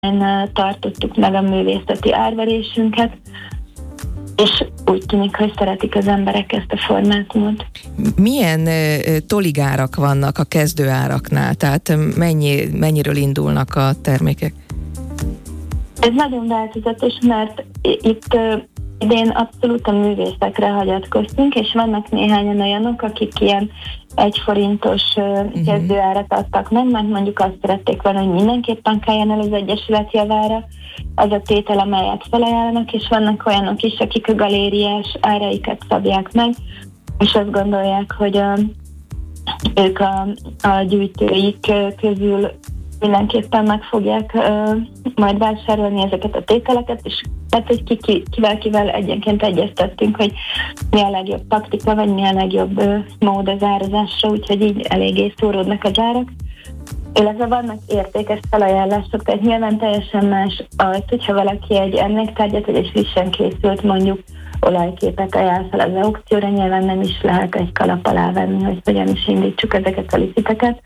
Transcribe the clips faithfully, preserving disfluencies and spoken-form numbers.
tartottuk meg a művészeti árverésünket, és úgy tűnik, hogy szeretik az emberek ezt a formátumot. Milyen uh, toligárak vannak a kezdőáraknál? Tehát mennyi, mennyiről indulnak a termékek? Ez nagyon változatos, mert itt uh, idén abszolút a művészekre hagyatkoztunk, és vannak néhányan olyanok, akik ilyen egy forintos uh, uh-huh. kezdőárat adtak meg, mert mondjuk azt szerették volna, hogy mindenképpen kelljen el az Egyesület javára az a tétel, amelyet felajánlanak, és vannak olyanok is, akik a galériás áraikat szabják meg, és azt gondolják, hogy a, ők a, a gyűjtőik közül mindenképpen meg fogják uh, majd vásárolni ezeket a tételeket, és tehát, hogy ki, ki, kivel, kivel egyenként egyeztettünk, hogy mi a legjobb taktika, vagy mi a legjobb uh, mód az árazásra, úgyhogy így eléggé szóródnak az árak. Illetve vannak értékes felajánlások, tehát nyilván teljesen más az, hogyha valaki egy emléktárgyat, vagy egy frissen készült mondjuk olajképet ajánl fel az aukcióra, nyilván nem is lehet egy kalap alá venni, hogy hogyan is indítsuk ezeket a liciteket.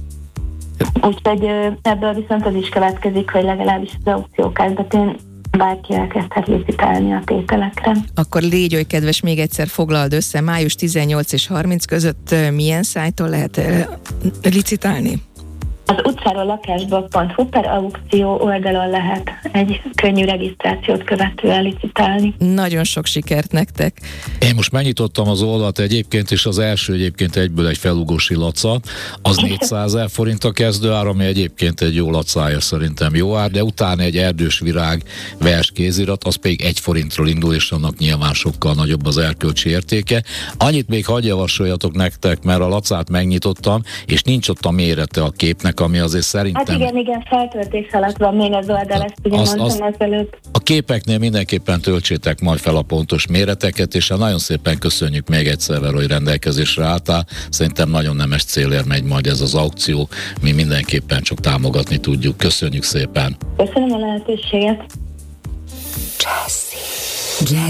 Úgyhogy ebből viszont az is következik, hogy legalábbis az aukció kezdetén bárki elkezdhet licitálni a tételekre. Akkor légy oly kedves, még egyszer foglald össze, május tizennyolc és harminc között milyen szájton lehet licitálni? Az utcáról lakásblog pont hu per aukció oldalon lehet egy könnyű regisztrációt követően licitálni. Nagyon sok sikert nektek! Én most megnyitottam az oldalt egyébként, és az első egyébként egyből egy felugósi laca, az négyszázezer forint a kezdőár, ami egyébként egy jó lacája, szerintem jó ár, de utána egy erdős virág vers kézirat, az pedig egy forintról indul, és annak nyilván sokkal nagyobb az erkölcsi értéke. Annyit még hadd javasoljatok nektek, mert a lacát megnyitottam, és nincs ott a mérete a képnek, ami azért szerintem... Hát igen, igen, feltöltés alatt van még az oldal, ezt ugye az, mondtam az, ezelőtt. A képeknél mindenképpen töltsétek majd fel a pontos méreteket, és nagyon szépen köszönjük még egyszer, hogy rendelkezésre álltál. Szerintem nagyon nemes célért megy majd ez az aukció, mi mindenképpen csak támogatni tudjuk. Köszönjük szépen! Köszönöm a lehetőséget!